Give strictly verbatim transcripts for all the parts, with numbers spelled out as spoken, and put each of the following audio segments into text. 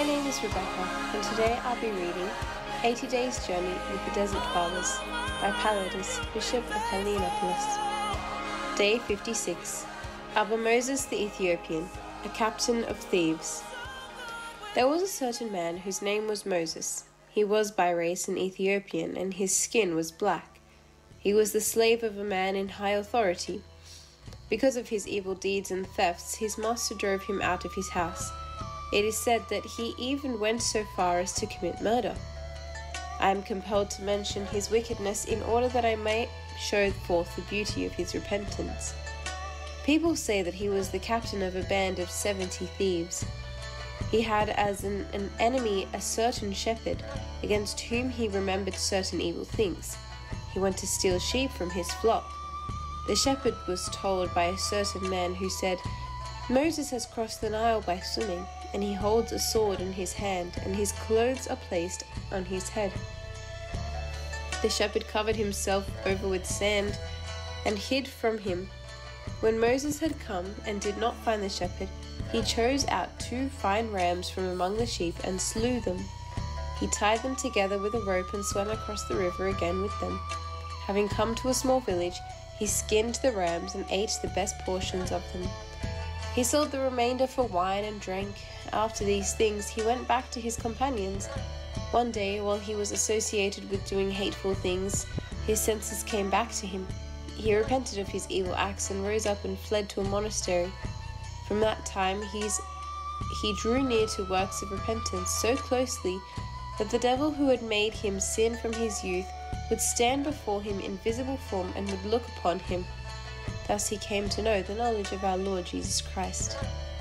name is Rebecca, and today I'll be reading eighty Days Journey with the Desert Fathers by Palladius, Bishop of Heliopolis. Day fifty-six. Abba Moses the Ethiopian, a captain of thieves. There was a certain man whose name was Moses. He was by race an Ethiopian, and his skin was black. He was the slave of a man in high authority. Because of his evil deeds and thefts, his master drove him out of his house. It is said that he even went so far as to commit murder. I am compelled to mention his wickedness in order that I may show forth the beauty of his repentance. People say that he was the captain of a band of seventy thieves. He had as an, an enemy a certain shepherd, against whom he remembered certain evil things. He went to steal sheep from his flock. The shepherd was told by a certain man who said, "Moses has crossed the Nile by swimming, and he holds a sword in his hand, and his clothes are placed on his head." The shepherd covered himself over with sand and hid from him. When Moses had come and did not find the shepherd, he chose out two fine rams from among the sheep and slew them. He tied them together with a rope and swam across the river again with them. Having come to a small village, he skinned the rams and ate the best portions of them. He sold the remainder for wine and drank. After these things, he went back to his companions. One day, while he was associated with doing hateful things, his senses came back to him. He repented of his evil acts and rose up and fled to a monastery. From that time, he's, he drew near to works of repentance so closely that the devil who had made him sin from his youth would stand before him in visible form and would look upon him. Thus he came to know the knowledge of our Lord Jesus Christ.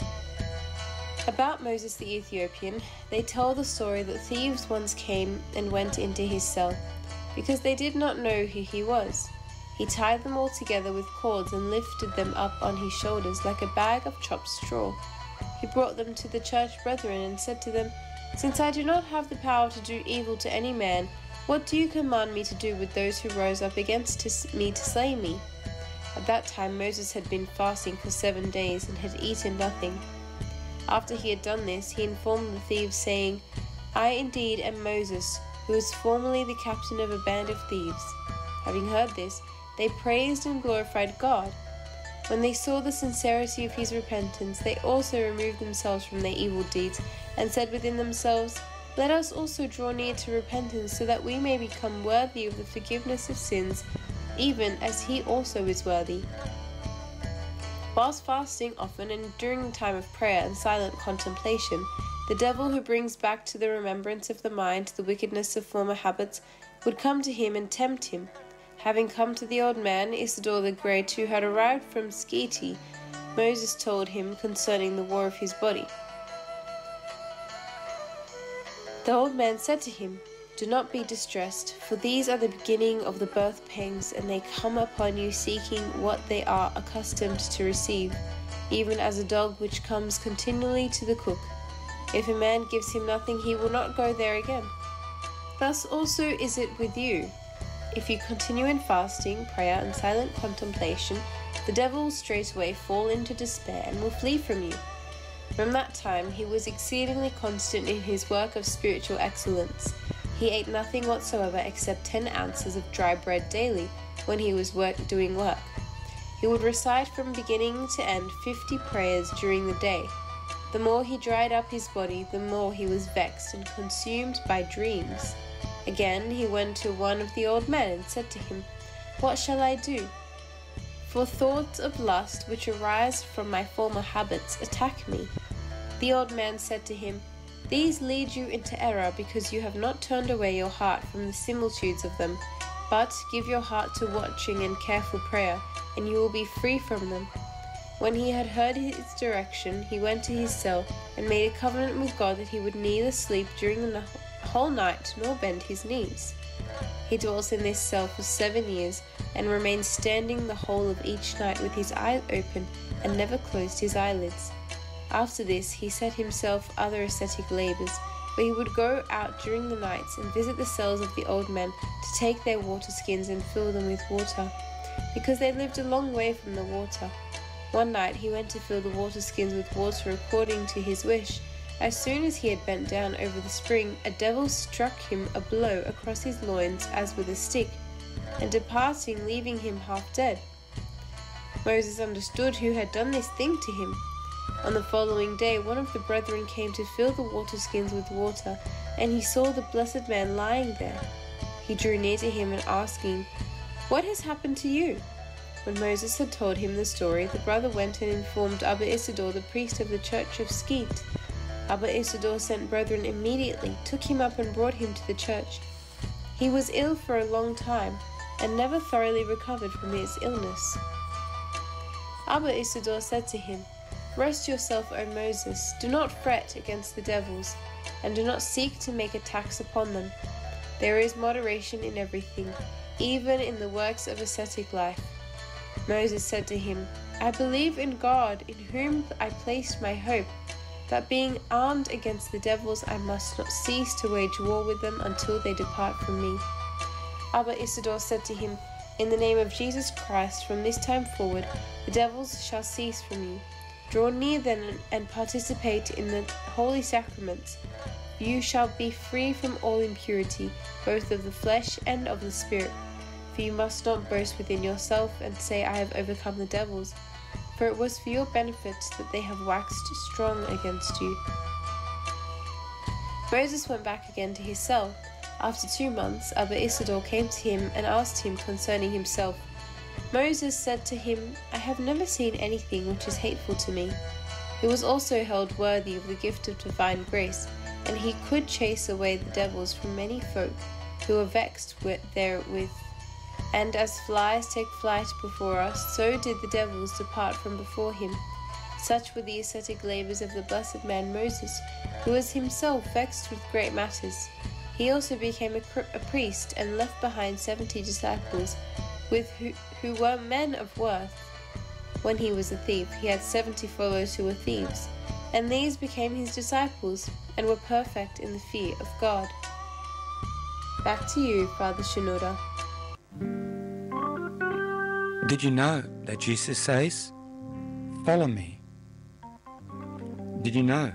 About Moses the Ethiopian, they tell the story that thieves once came and went into his cell, because they did not know who he was. He tied them all together with cords and lifted them up on his shoulders like a bag of chopped straw. He brought them to the church brethren and said to them, "Since I do not have the power to do evil to any man, what do you command me to do with those who rose up against me to slay me?" At that time Moses had been fasting for seven days and had eaten nothing. After he had done this, he informed the thieves, saying, "I indeed am Moses, who was formerly the captain of a band of thieves." Having heard this, they praised and glorified God. When they saw the sincerity of his repentance, they also removed themselves from their evil deeds, and said within themselves, "Let us also draw near to repentance, so that we may become worthy of the forgiveness of sins, even as he also is worthy." Whilst fasting often and during the time of prayer and silent contemplation, the devil who brings back to the remembrance of the mind the wickedness of former habits would come to him and tempt him. Having come to the old man, Isidore the Great, who had arrived from Skete, Moses told him concerning the war of his body. The old man said to him, "Do not be distressed, for these are the beginning of the birth pangs, and they come upon you seeking what they are accustomed to receive, even as a dog which comes continually to the cook. If a man gives him nothing, he will not go there again. Thus also is it with you. If you continue in fasting, prayer, and silent contemplation, the devil will straightway fall into despair and will flee from you." From that time he was exceedingly constant in his work of spiritual excellence. He ate nothing whatsoever except ten ounces of dry bread daily when he was work, doing work. He would recite from beginning to end fifty prayers during the day. The more he dried up his body, the more he was vexed and consumed by dreams. Again he went to one of the old men and said to him, "What shall I do? For thoughts of lust which arise from my former habits attack me." The old man said to him, "These lead you into error because you have not turned away your heart from the similitudes of them, but give your heart to watching and careful prayer, and you will be free from them." When he had heard his direction, he went to his cell and made a covenant with God that he would neither sleep during the whole night nor bend his knees. He dwelt in this cell for seven years and remained standing the whole of each night with his eyes open and never closed his eyelids. After this he set himself other ascetic labours, for he would go out during the nights and visit the cells of the old men to take their water skins and fill them with water, because they lived a long way from the water. One night he went to fill the water skins with water according to his wish, As soon as he had bent down over the spring, a devil struck him a blow across his loins as with a stick, and departing, leaving him half dead. Moses understood who had done this thing to him. On the following day, one of the brethren came to fill the water skins with water, and he saw the blessed man lying there. He drew near to him and asking, "What has happened to you?" When Moses had told him the story, the brother went and informed Abba Isidore, the priest of the church of Skeet. Abba Isidore sent brethren immediately, took him up and brought him to the church. He was ill for a long time, and never thoroughly recovered from his illness. Abba Isidore said to him, "Rest yourself, O Moses, do not fret against the devils, and do not seek to make a tax upon them. There is moderation in everything, even in the works of ascetic life." Moses said to him, "I believe in God, in whom I placed my hope, that being armed against the devils I must not cease to wage war with them until they depart from me." Abba Isidore said to him, "In the name of Jesus Christ, from this time forward, the devils shall cease from you. Draw near then and participate in the holy sacraments. You shall be free from all impurity, both of the flesh and of the spirit. For you must not boast within yourself and say, 'I have overcome the devils,' for it was for your benefit that they have waxed strong against you." Moses went back again to his cell. After two months, Abba Isidore came to him and asked him concerning himself. Moses said to him, "I have never seen anything which is hateful to me." He was also held worthy of the gift of divine grace, and he could chase away the devils from many folk who were vexed with therewith. And as flies take flight before us, so did the devils depart from before him. Such were the ascetic labours of the blessed man Moses, who was himself vexed with great matters. He also became a, a priest, and left behind seventy disciples, with who, who were men of worth. When he was a thief, he had seventy followers who were thieves, and these became his disciples, and were perfect in the fear of God. Back to you, Father Shenouda. Did you know that Jesus says, "Follow me"? Did you know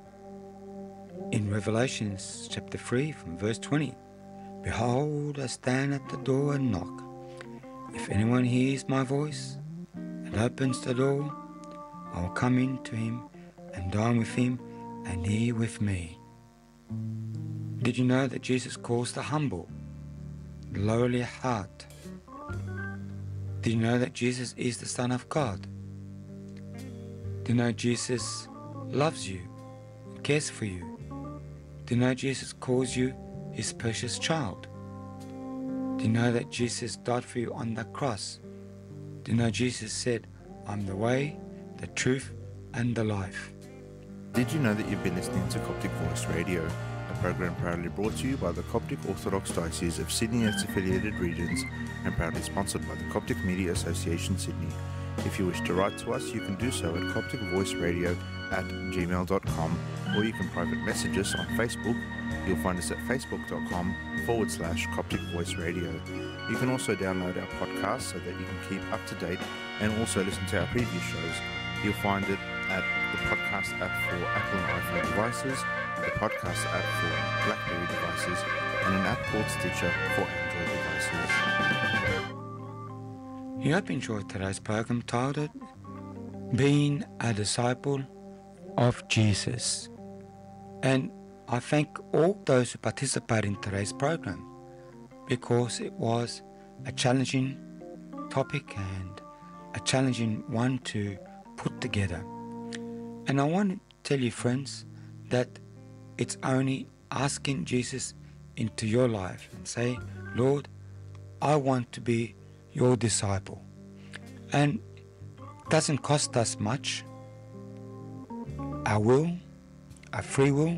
in Revelations chapter three from verse twenty, "Behold, I stand at the door and knock. If anyone hears my voice and opens the door, I will come in to him and dine with him and he with me." Did you know that Jesus calls the humble, the lowly heart? Did you know that Jesus is the Son of God? Do you know Jesus loves you and cares for you? Do you know Jesus calls you his precious child? Do you know that Jesus died for you on the cross? Do you know Jesus said, "I'm the way, the truth, and the life"? Did you know that you've been listening to Coptic Voice Radio, a program proudly brought to you by the Coptic Orthodox Diocese of Sydney and its affiliated regions, and proudly sponsored by the Coptic Media Association Sydney? If you wish to write to us, you can do so at coptic voice radio at gmail dot com, or you can private message us on Facebook. You'll find us at facebook.com forward slash Coptic Voice Radio. You can also download our podcast so that you can keep up to date and also listen to our previous shows. You'll find it at the podcast app for Apple and iPhone devices, the podcast app for BlackBerry devices, and an app called Stitcher for Android devices. We hope you enjoyed today's program titled Being a Disciple of Jesus. And I thank all those who participated in today's program, because it was a challenging topic and a challenging one to put together. And I want to tell you, friends, that it's only asking Jesus into your life and say, "Lord, I want to be your disciple." And it doesn't cost us much. Our will, our free will,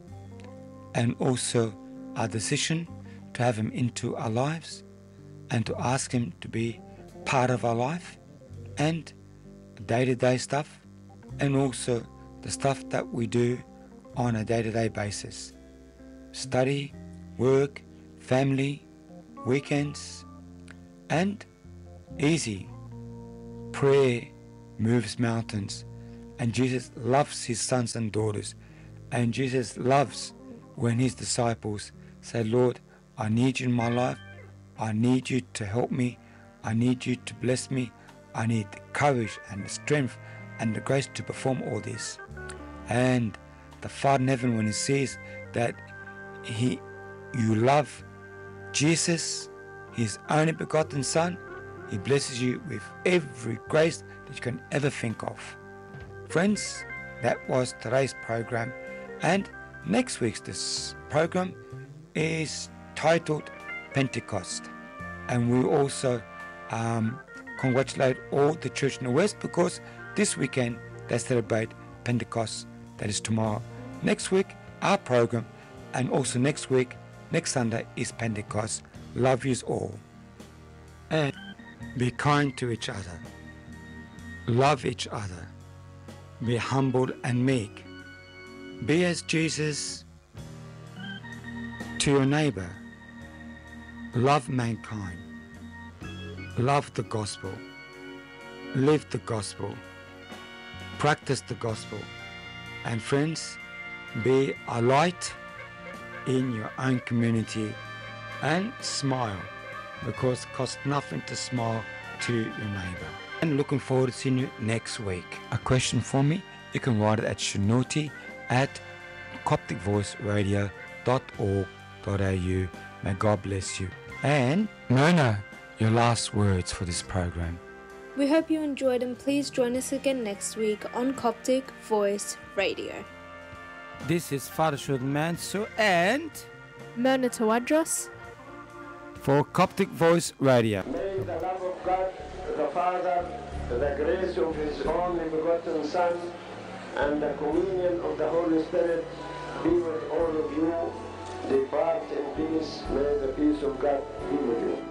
and also our decision to have him into our lives and to ask him to be part of our life and day-to-day stuff, and also the stuff that we do on a day-to-day basis. Study, work, family, weekends, and easy. Prayer moves mountains, and Jesus loves his sons and daughters, And Jesus loves when his disciples say, Lord, I need you in my life. I need you to help me. I need you to bless me. I need the courage and the strength and the grace to perform all this. And the Father in heaven, when he sees that he, you love Jesus, his only begotten Son, he blesses you with every grace that you can ever think of. Friends, that was today's program. And next week's this program is titled Pentecost. And we also um, congratulate all the church in the West, because this weekend they celebrate Pentecost. That is tomorrow. Next week, our program, and also next week, next Sunday is Pentecost. Love yous all. And be kind to each other. Love each other. Be humble and meek. Be as Jesus to your neighbor. Love mankind. Love the gospel. Live the gospel. Practice the gospel. And friends, be a light in your own community and smile, because it costs nothing to smile to your neighbor. And looking forward to seeing you next week. A question for me, you can write it at shanuti at coptic voice radio dot org dot a u. May God bless you. And Mona, your last words for this program. We hope you enjoyed, and please join us again next week on Coptic Voice Radio. This is Father Shud Mansour and Mona Tawadros for Coptic Voice Radio. May the love of God, the Father, the grace of His only begotten Son, and the communion of the Holy Spirit be with all of you. Depart in peace. May the peace of God be with you.